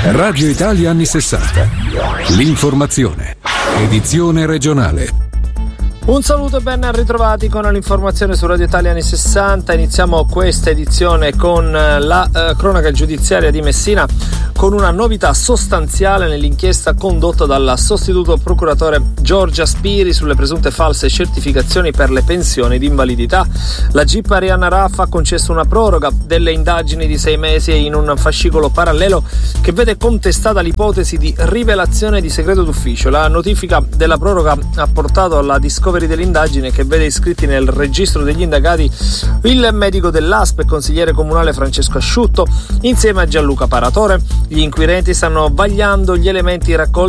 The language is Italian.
Radio Italia anni 60. L'informazione. Edizione regionale. Un saluto e ben ritrovati con l'informazione su Radio Italia anni 60. Iniziamo questa edizione con la cronaca giudiziaria di Messina, con una novità sostanziale nell'inchiesta condotta dal sostituto procuratore Giorgia Spiri sulle presunte false certificazioni per le pensioni di invalidità. La GIP Arianna Raffa ha concesso una proroga delle indagini di 6 mesi in un fascicolo parallelo che vede contestata l'ipotesi di rivelazione di segreto d'ufficio. La notifica della proroga ha portato alla discovery dell'indagine, che vede iscritti nel registro degli indagati il medico dell'ASP e consigliere comunale Francesco Asciutto insieme a Gianluca Paratore. Gli inquirenti stanno vagliando gli elementi raccolti